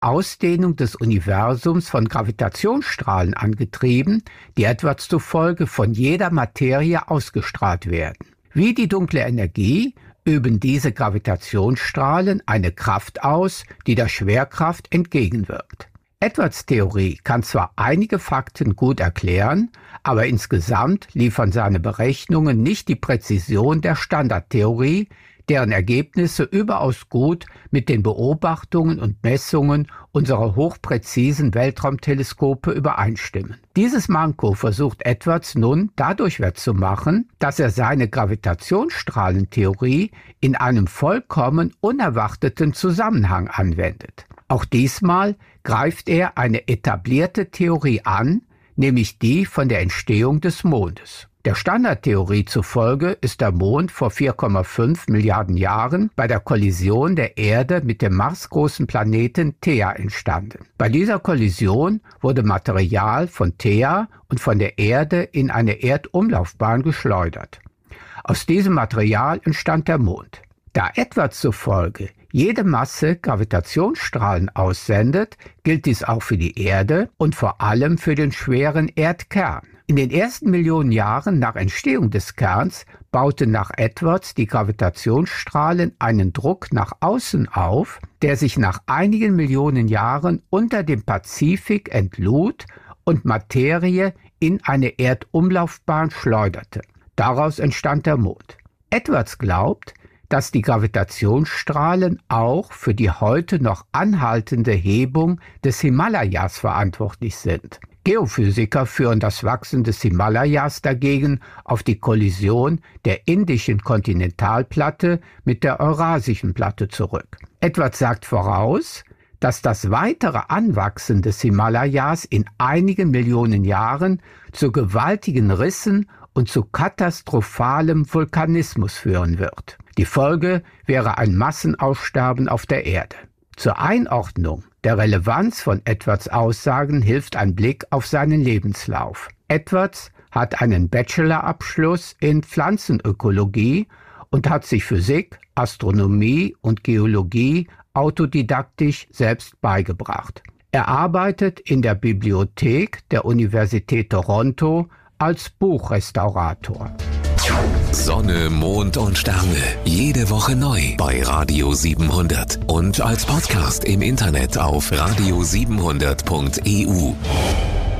Ausdehnung des Universums von Gravitationsstrahlen angetrieben, die Edwards zufolge von jeder Materie ausgestrahlt werden. Wie die dunkle Energie üben diese Gravitationsstrahlen eine Kraft aus, die der Schwerkraft entgegenwirkt. Edwards Theorie kann zwar einige Fakten gut erklären, aber insgesamt liefern seine Berechnungen nicht die Präzision der Standardtheorie, deren Ergebnisse überaus gut mit den Beobachtungen und Messungen unserer hochpräzisen Weltraumteleskope übereinstimmen. Dieses Manko versucht Edwards nun dadurch wettzumachen, dass er seine Gravitationsstrahlentheorie in einem vollkommen unerwarteten Zusammenhang anwendet. Auch diesmal greift er eine etablierte Theorie an, nämlich die von der Entstehung des Mondes. Der Standardtheorie zufolge ist der Mond vor 4,5 Milliarden Jahren bei der Kollision der Erde mit dem marsgroßen Planeten Theia entstanden. Bei dieser Kollision wurde Material von Theia und von der Erde in eine Erdumlaufbahn geschleudert. Aus diesem Material entstand der Mond. Da Edwards zufolge jede Masse Gravitationsstrahlen aussendet, gilt dies auch für die Erde und vor allem für den schweren Erdkern. In den ersten Millionen Jahren nach Entstehung des Kerns bauten nach Edwards die Gravitationsstrahlen einen Druck nach außen auf, der sich nach einigen Millionen Jahren unter dem Pazifik entlud und Materie in eine Erdumlaufbahn schleuderte. Daraus entstand der Mond. Edwards glaubt, dass die Gravitationsstrahlen auch für die heute noch anhaltende Hebung des Himalayas verantwortlich sind. Geophysiker führen das Wachsen des Himalayas dagegen auf die Kollision der indischen Kontinentalplatte mit der eurasischen Platte zurück. Edwards sagt voraus, dass das weitere Anwachsen des Himalayas in einigen Millionen Jahren zu gewaltigen Rissen und zu katastrophalem Vulkanismus führen wird. Die Folge wäre ein Massenaussterben auf der Erde. Zur Einordnung der Relevanz von Edwards Aussagen hilft ein Blick auf seinen Lebenslauf. Edwards hat einen Bachelorabschluss in Pflanzenökologie und hat sich Physik, Astronomie und Geologie autodidaktisch selbst beigebracht. Er arbeitet in der Bibliothek der Universität Toronto als Buchrestaurator. Sonne, Mond und Sterne. Jede Woche neu bei Radio 700. Und als Podcast im Internet auf radio700.eu.